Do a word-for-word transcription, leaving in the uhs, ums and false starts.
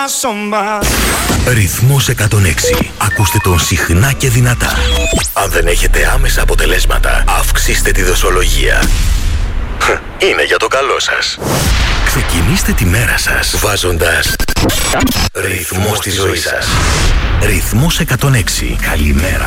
Ρυθμός εκατόν έξι. Ακούστε τον συχνά και δυνατά. Αν δεν έχετε άμεσα αποτελέσματα, αυξήστε τη δοσολογία. Είναι για το καλό σας. Ξεκινήστε τη μέρα σας βάζοντας ρυθμό στη ζωή σας. Ρυθμός εκατόν έξι. Καλημέρα.